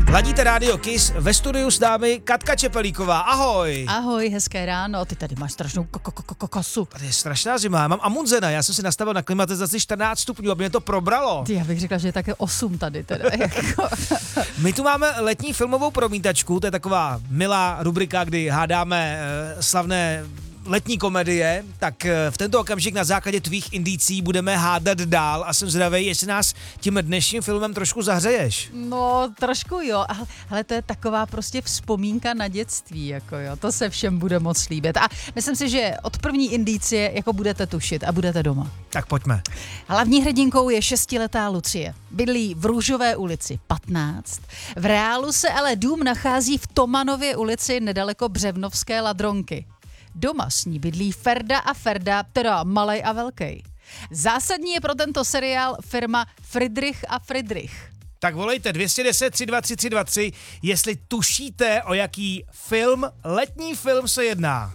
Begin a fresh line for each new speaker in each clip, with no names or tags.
Ladíte Rádio Kiss, ve studiu s námi Katka Čepelíková. Ahoj.
Ahoj, hezké ráno. Ty tady máš strašnou kosu.
Tady je strašná zima, já mám Amundsena, já jsem si nastavil na klimatizaci 14 stupňů, aby mě to probralo.
Ty, já bych řekla, že je také 8 tady teda. Jako.
My tu máme letní filmovou promítačku, to je taková milá rubrika, kdy hádáme slavné letní komedie, tak v tento okamžik na základě tvých indicí budeme hádat dál a jsem zvědavej, jestli nás tím dnešním filmem trošku zahřeješ.
No, trošku jo, ale to je taková prostě vzpomínka na dětství, jako jo, to se všem bude moc líbit. A myslím si, že od první indicie jako budete tušit a budete doma.
Tak pojďme.
Hlavní hrdinkou je 6letá Lucie. Bydlí v Růžové ulici 15. V reálu se ale dům nachází v Tomanově ulici nedaleko Břevnovské Ladronky. Doma s ní bydlí Ferda a Ferda, teda malej a velkej. Zásadní je pro tento seriál firma Friedrich a Friedrich.
Tak volejte 210 323 323, jestli tušíte, o jaký letní film se jedná.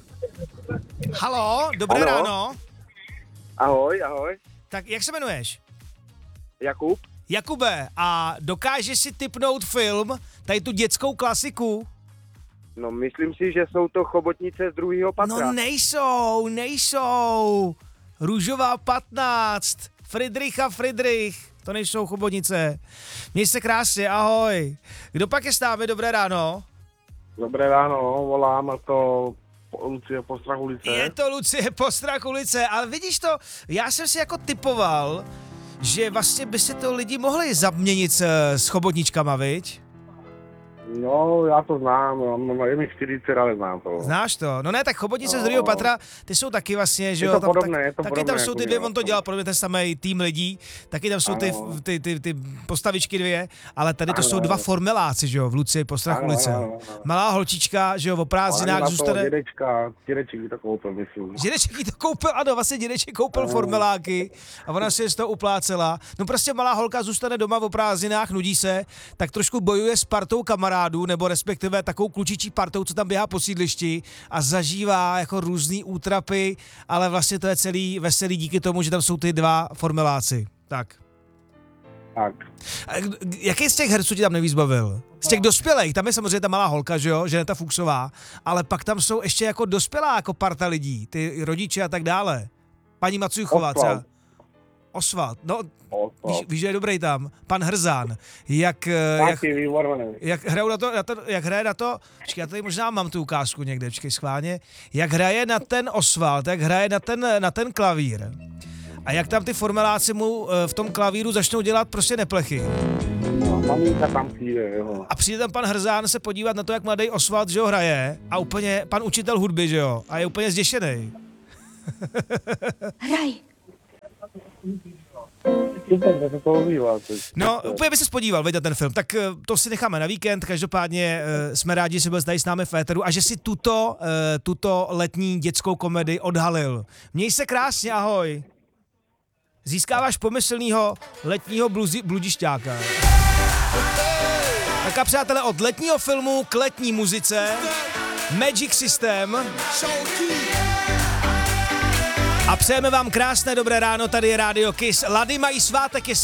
Haló, dobré ráno.
Ahoj.
Tak jak se jmenuješ?
Jakub?
Jakube, a dokážeš si tipnout film, tady tu dětskou klasiku?
No, myslím si, že jsou to chobotnice z druhého patra.
No nejsou. Růžová 15, Friedrich a Friedrich, to nejsou chobotnice. Měj se krásně, ahoj. Kdo pak je s námi, dobré ráno?
Dobré ráno, volám a to Lucie Postrakulice.
Je to Lucie Postrakulice, ale vidíš to, já jsem si jako typoval, že vlastně by se to lidi mohli zaměnit s chobotničkama, viď?
No, já to znám, je mi 40, ale znám to.
Znáš to? No ne, tak chobotnice z druhého patra, ty jsou taky vlastně, že jo?
Je to podobné,
taky tam jsou ty dvě, on to dělal pro mě ten samý tým lidí, taky tam jsou ty postavičky dvě, ale tady to jsou dva formeláci, že jo, v Lucii Postrakulice. Malá holčička, že jo, o prázdninách zůstane...
Dědeček jí to koupil, myslím.
Dědeček jí to koupil, ano, vlastně dědeček koupil formeláky a ona si je z toho uplácela. No prostě malá holka zůstane doma o prázdninách, nudí se, tak trošku bojuje s partou kamarádů, nebo respektive takovou klučičí partou, co tam běhá po sídlišti a zažívá jako různý útrapy, ale vlastně to je celý veselý díky tomu, že tam jsou ty dva formeláci. Tak. Jaký z těch herců ti tam nejvíc bavil? Z těch dospělých, tam je samozřejmě ta malá holka, že jo, Ženeta Fuchsová, ale pak tam jsou ještě jako dospělá, jako parta lidí, ty rodiče a tak dále. Paní Macuchová třeba. Osvald, no, víš, že je dobrý tam. Pan Hrzán, jak hraje na to, počkej, já tady možná mám tu ukázku někde, počkej, schválně, jak hraje na ten Osvald, jak hraje na ten klavír. A jak tam ty formeláci mu v tom klavíru začnou dělat prostě neplechy.
Maminka tam přijde, jo.
A přijde tam pan Hrzán se podívat na to, jak mladý Osvald, že jo, hraje a úplně, pan učitel hudby, že jo, a je úplně zděšený.
Hraj.
No, úplně by se podíval, vidět ten film. Tak to si necháme na víkend, každopádně jsme rádi, že jsi byl tady s námi v éteru a že si tuto letní dětskou komedii odhalil. Měj se krásně, ahoj. Získáváš pomyslného letního bludišťáka. Tak a přátelé, od letního filmu k letní muzice Magic System. A přejeme vám krásné dobré ráno, tady je Rádio Kiss. Lady mají svátek, je